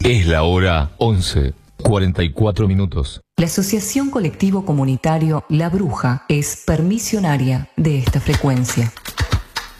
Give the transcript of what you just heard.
Es la hora 11:44. La Asociación Colectivo Comunitario La Bruja es permisionaria de esta frecuencia.